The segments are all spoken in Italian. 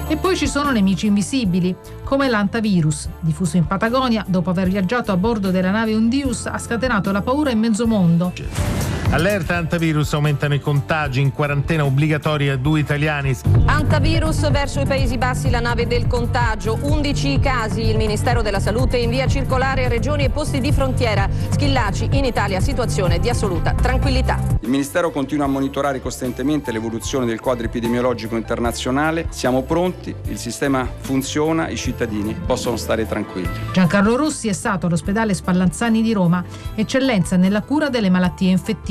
E poi ci sono nemici invisibili, come l'antavirus, diffuso in Patagonia dopo aver viaggiato a bordo della nave Undius, ha scatenato la paura in mezzo mondo. Allerta antivirus, aumentano i contagi, in quarantena obbligatoria 2 italiani. Antivirus verso i Paesi Bassi, la nave del contagio, 11 casi, il Ministero della Salute invia circolare a regioni e posti di frontiera. Schillaci, in Italia situazione di assoluta tranquillità. Il Ministero continua a monitorare costantemente l'evoluzione del quadro epidemiologico internazionale, siamo pronti, il sistema funziona, i cittadini possono stare tranquilli. Giancarlo Rossi è stato all'ospedale Spallanzani di Roma, eccellenza nella cura delle malattie infettive.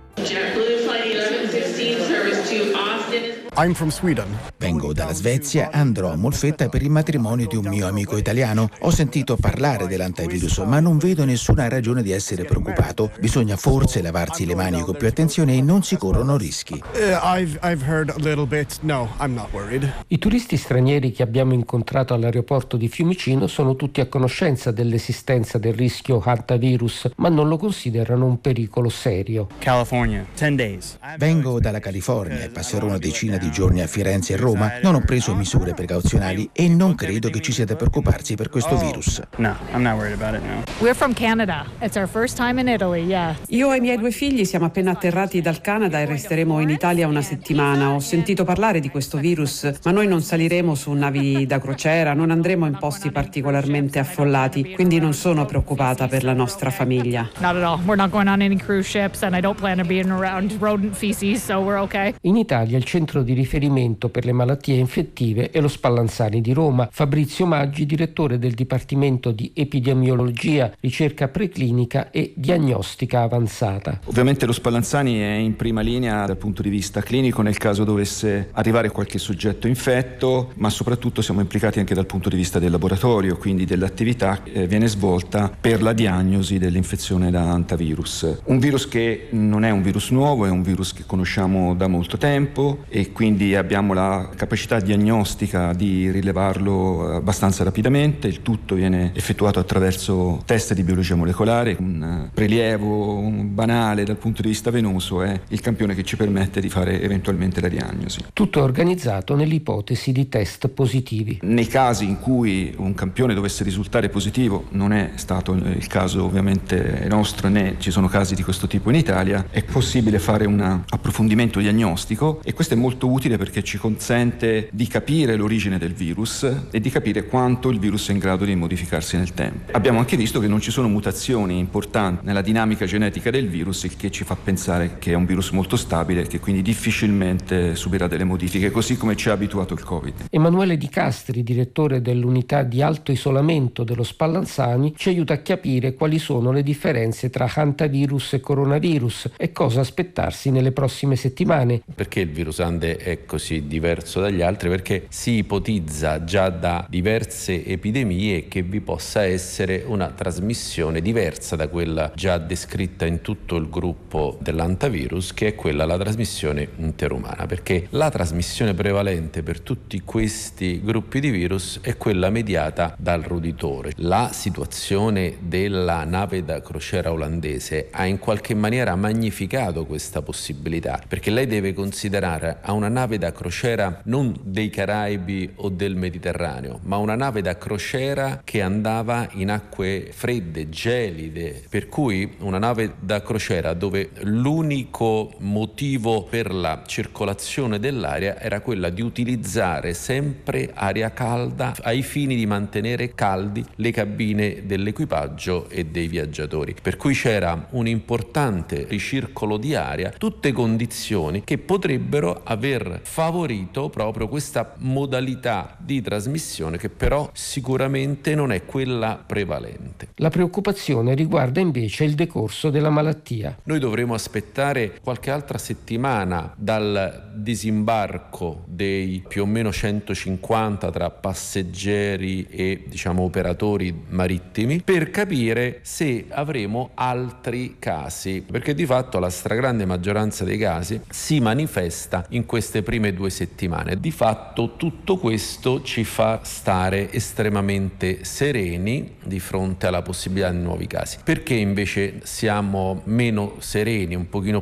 I'm from Sweden. Vengo dalla Svezia, andrò a Molfetta per il matrimonio di un mio amico italiano. Ho sentito parlare dell'antivirus, ma non vedo nessuna ragione di essere preoccupato. Bisogna forse lavarsi le mani con più attenzione e non si corrono rischi. I've heard a little bit. No, I'm not worried. I turisti stranieri che abbiamo incontrato all'aeroporto di Fiumicino sono tutti a conoscenza dell'esistenza del rischio hantavirus, ma non lo considerano un pericolo serio. California, 10 days. Vengo dalla California e passerò una decina di giorni a Firenze e Roma. Non ho preso misure precauzionali e non credo che ci sia da preoccuparsi per questo virus. No, I'm not worried about it, no. We're from Canada. It's our first time in Italy, yeah. Io e i miei 2 figli siamo appena atterrati dal Canada e resteremo in Italia una settimana. Ho sentito parlare di questo virus, ma noi non saliremo su navi da crociera, non andremo in posti particolarmente affollati, quindi non sono preoccupata per la nostra famiglia. Not at all. We're not going on any cruise ships and I don't plan on being around rodent feces, so we're okay. In Italia il centro di riferimento per le malattie infettive è lo Spallanzani di Roma. Fabrizio Maggi, direttore del Dipartimento di Epidemiologia, Ricerca Preclinica e Diagnostica Avanzata. Ovviamente lo Spallanzani è in prima linea dal punto di vista clinico nel caso dovesse arrivare qualche soggetto infetto, ma soprattutto siamo implicati anche dal punto di vista del laboratorio, quindi dell'attività che viene svolta per la diagnosi dell'infezione da hantavirus. Un virus che non è un virus nuovo, è un virus che conosciamo da molto tempo e quindi abbiamo la capacità diagnostica di rilevarlo abbastanza rapidamente. Il tutto viene effettuato attraverso test di biologia molecolare. Un prelievo banale dal punto di vista venoso è il campione che ci permette di fare eventualmente la diagnosi. Tutto è organizzato nell'ipotesi di test positivi. Nei casi in cui un campione dovesse risultare positivo, non è stato il caso ovviamente nostro, né ci sono casi di questo tipo in Italia, è possibile fare un approfondimento diagnostico e questo è molto utile perché ci consente di capire l'origine del virus e di capire quanto il virus è in grado di modificarsi nel tempo. Abbiamo anche visto che non ci sono mutazioni importanti nella dinamica genetica del virus, il che ci fa pensare che è un virus molto stabile e che quindi difficilmente subirà delle modifiche, così come ci ha abituato il Covid. Emanuele Di Castri, direttore dell'unità di alto isolamento dello Spallanzani, ci aiuta a capire quali sono le differenze tra hantavirus e coronavirus e cosa aspettarsi nelle prossime settimane. Perché il virus Ande è così diverso dagli altri? Perché si ipotizza già da diverse epidemie che vi possa essere una trasmissione diversa da quella già descritta in tutto il gruppo dell'antavirus, che è quella, la trasmissione interumana, perché la trasmissione prevalente per tutti questi gruppi di virus è quella mediata dal roditore. La situazione della nave da crociera olandese ha in qualche maniera magnificato questa possibilità, perché lei deve considerare a una nave da crociera non dei Caraibi o del Mediterraneo, ma una nave da crociera che andava in acque fredde, gelide, per cui una nave da crociera dove l'unico motivo per la circolazione dell'aria era quella di utilizzare sempre aria calda ai fini di mantenere caldi le cabine dell'equipaggio e dei viaggiatori, per cui c'era un importante ricircolo di aria, tutte condizioni che potrebbero aver favorito proprio questa modalità di trasmissione, che però sicuramente non è quella prevalente. La preoccupazione riguarda invece il decorso della malattia. Noi dovremo aspettare qualche altra settimana dal disimbarco dei più o meno 150 tra passeggeri e operatori marittimi per capire se avremo altri casi, perché di fatto la stragrande maggioranza dei casi si manifesta in queste prime 2 settimane. Di fatto tutto questo ci fa stare estremamente sereni di fronte alla possibilità di nuovi casi. Perché invece siamo meno sereni, un pochino